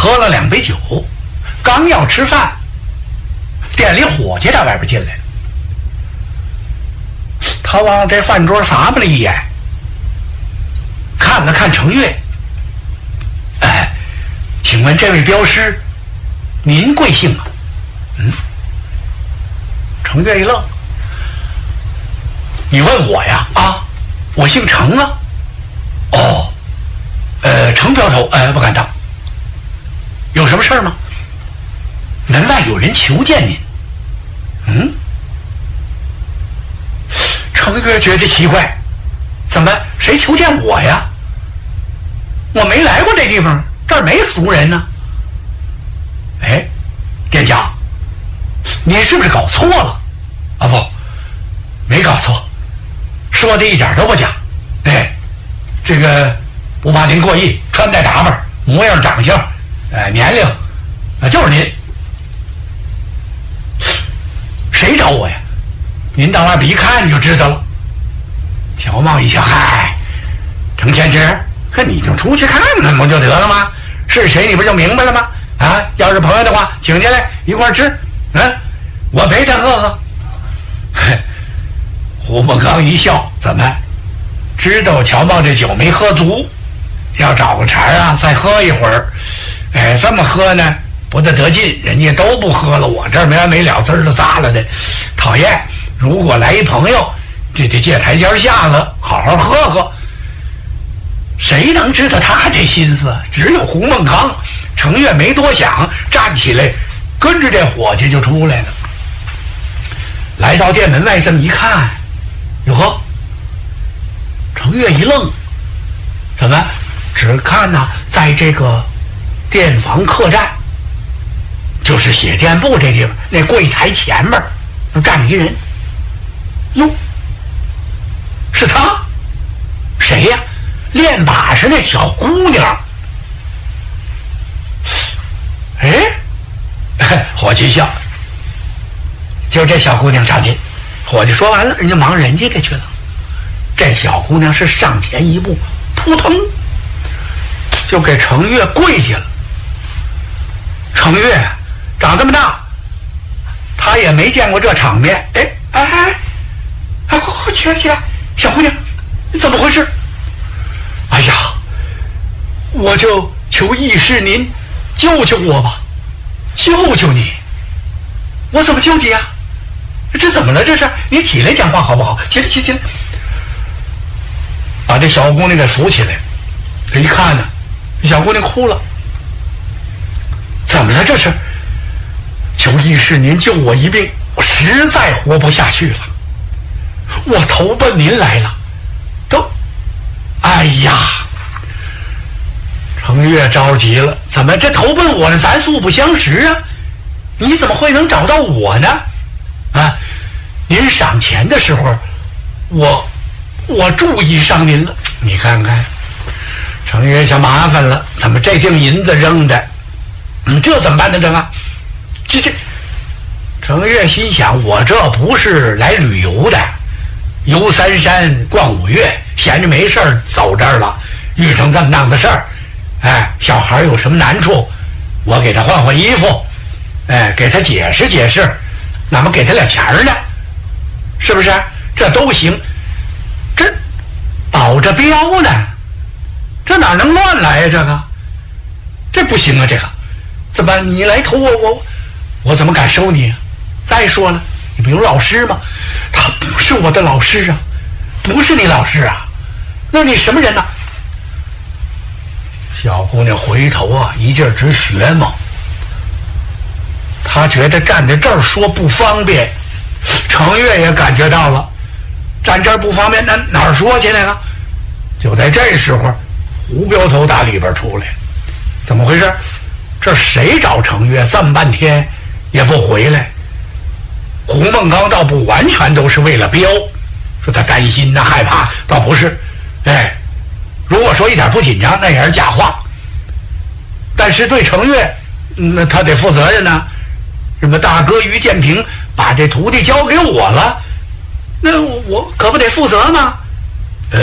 喝了2杯酒，刚要吃饭，店里伙计在外边进来了。他往这饭桌撒巴了一眼，看了看程月，请问这位镖师，您贵姓啊？程月一愣，你问我呀？啊，我姓程啊。哦，程镖头，不敢当。有什么事儿吗？门外有人求见您。程月觉得奇怪，怎么谁求见我呀？我没来过这地方，这儿没熟人呢。店家，您是不是搞错了？啊不，没搞错，说的一点都不假。这个不怕您过意，穿戴打扮、模样、长相，年龄，就是您。谁找我呀？您到外边一看就知道了。乔茂一笑，嗨，程先生，可你就出去看看不就得了吗？是谁你不就明白了吗？啊，要是朋友的话，请进来一块吃。我陪他喝喝。胡梦刚一笑，怎么知道乔茂这酒没喝足，要找个茬啊，再喝一会儿。这么喝呢不得劲，人家都不喝了，我这儿没完没了，滋儿都咂了的，讨厌。如果来一朋友，这得借台阶下了，好好喝喝。谁能知道他这心思？只有胡梦刚。程月没多想，站起来跟着这伙计就出来了。来到店门外这么一看，哟呵，程月一愣，怎么只看呢，在这个店房客栈，就是写店部这地方，那柜台前面站着一人。哟，是他？谁呀？练把式那小姑娘。伙计笑，就这小姑娘找您。伙计说完了，人家忙人家的去了。这小姑娘是上前一步，扑腾就给程月跪下了。程月长这么大，他也没见过这场面。快起来起来，小姑娘，你怎么回事？哎呀，我就求义士您救救我吧，救救你！我怎么救你啊？这怎么了？这是你起来讲话好不好？起来起来，把这小姑娘给扶起来。这一看呢，这小姑娘哭了。怎么了？这是求义士您救我一命，我实在活不下去了，我投奔您来了。哎呀！程月着急了，怎么这投奔我呢？咱素不相识啊，你怎么会能找到我呢？啊，您赏钱的时候，我注意上您了。你看看，程月想麻烦了，怎么这锭银子扔的？这怎么办呢？这个，这，程月心想，我这不是来旅游的，游三山逛五岳，闲着没事儿走这儿了，遇成这么档子事儿。小孩有什么难处，我给他换换衣服，给他解释解释，哪么给他点钱呢？是不是？这都行。这保着镖呢，这哪能乱来呀？这不行啊！这个怎么你来投我怎么敢收你啊？再说了，你不有老师吗？他不是我的老师啊，不是你老师啊，那你什么人呢？小姑娘回头啊，一劲儿直学嘛。她觉得站在这儿说不方便，程月也感觉到了，站这儿不方便，那哪儿说去那个？就在这时候，胡镖头打里边出来，怎么回事？这谁找程月这么半天也不回来？胡梦刚倒不完全都是为了镖，说他担心呐、害怕，倒不是。如果说一点不紧张，那也是假话。但是对程月，那他得负责任呢。什么大哥于建平把这徒弟交给我了，那我可不得负责吗？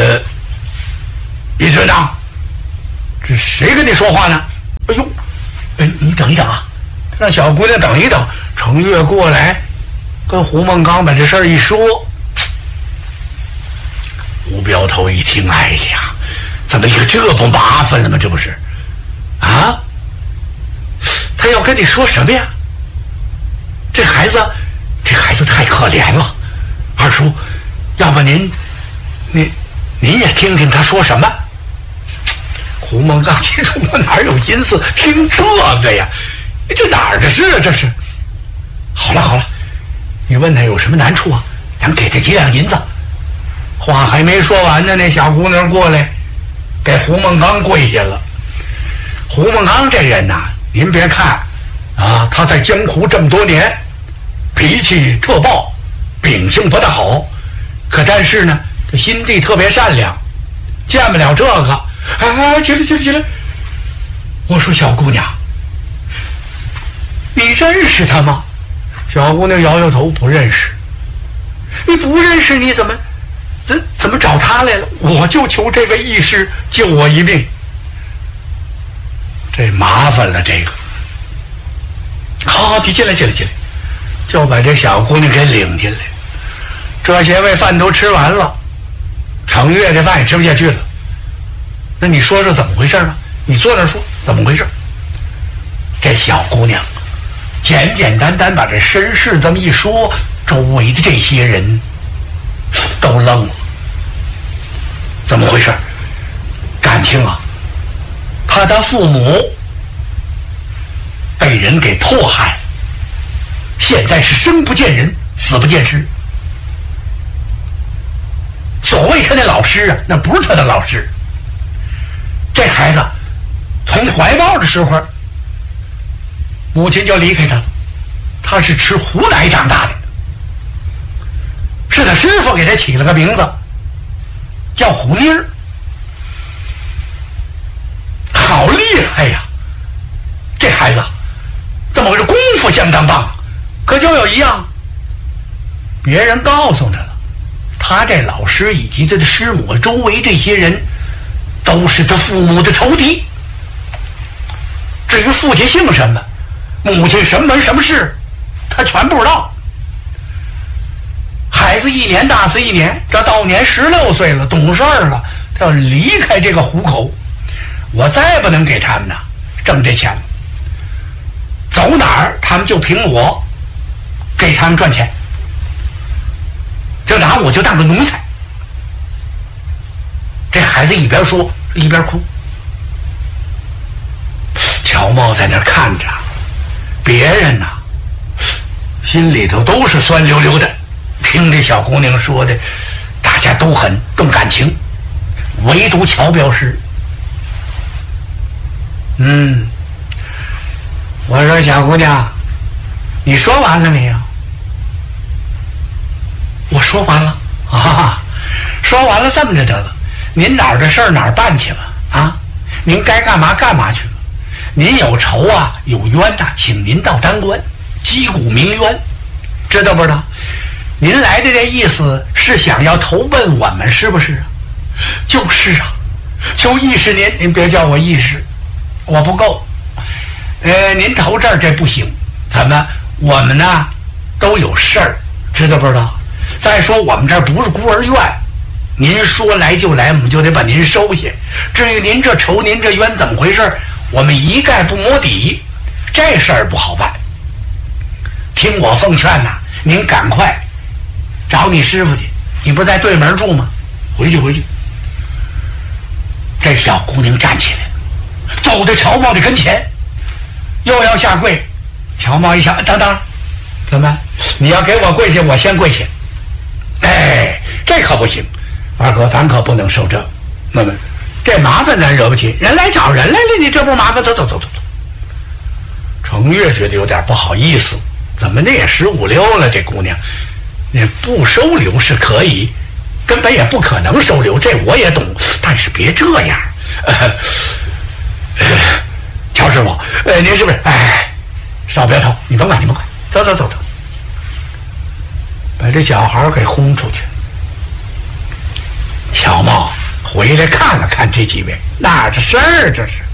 于村长，这谁跟你说话呢？哎呦， 等一等啊，让小姑娘等一等。程月过来跟胡梦刚把这事儿一说，吴镖头一听，哎呀，怎么一个这不麻烦了吗？这不是啊？他要跟你说什么呀？这孩子太可怜了。二叔，要不您也听听他说什么？胡梦刚听说我哪有心思听这个呀？这哪儿的事啊？这是。好了，你问他有什么难处啊？咱给他几两银子。话还没说完呢，那小姑娘过来给胡梦刚跪下了。胡梦刚这人呐，您别看啊，他在江湖这么多年，脾气特暴，秉性不大好，可但是呢，这心地特别善良，见不了这个。哎，起来！我说小姑娘，你认识他吗？小姑娘摇摇头，不认识。你不认识，你怎么找他来了？我就求这位义士救我一命。这麻烦了，这个。好，你进来，就把这小姑娘给领进来。这些位饭都吃完了，程月这饭也吃不下去了。那你说说怎么回事啊？你坐那说怎么回事？这小姑娘简简单单把这身世这么一说，周围的这些人都愣了。怎么回事？感情啊，他的父母被人给迫害，现在是生不见人，死不见尸。所谓他那老师啊，那不是他的老师。这孩子从怀抱的时候，母亲就离开他了，他是吃胡奶长大的，是他师傅给他起了个名字叫胡妮儿。好厉害呀，这孩子怎么回事？功夫相当棒，可就有一样，别人告诉他了，他这老师以及他的师母周围这些人都是他父母的仇敌。至于父亲姓什么，母亲什么门什么事，他全不知道。孩子一年大死一年，这到年16岁了，懂事了，他要离开这个虎口，我再不能给他们呢挣这钱了。走哪儿他们就凭我给他们赚钱，就拿我就当个奴才。这孩子一边说一边哭。乔茂在那儿看着，别人呐心里头都是酸溜溜的，听这小姑娘说的大家都很动感情，唯独乔镖师。我说小姑娘，你说完了没有？我说完了啊，说完了，这么着得了，您哪儿的事儿哪儿办去吧啊，您该干嘛干嘛去吧。您有仇啊有冤呐，请您到当官击鼓鸣冤，知道不知道？您来的这意思是想要投奔我们是不是啊？就是啊，求义士您别叫我义士，我不够。您投这儿这不行，怎么我们呢都有事儿，知道不知道？再说我们这儿不是孤儿院，您说来就来，我们就得把您收下。至于您这仇您这冤怎么回事，我们一概不摸底，这事儿不好办。听我奉劝呐，您赶快找你师傅去，你不是在对门住吗？回去。这小姑娘站起来了，走到乔茂的跟前，又要下跪。乔茂一想，等，怎么你要给我跪下，我先跪下？哎，这可不行，二哥，咱可不能受这。那么这麻烦咱惹不起，人来找人来了，你这不麻烦？走。程月觉得有点不好意思，怎么那也15、16了，这姑娘，你不收留是可以，根本也不可能收留，这我也懂，但是别这样。乔师傅，您是不是？少别头，你甭管，走，把这小孩给轰出去。乔茂回来看了看这几位，哪这事儿这是？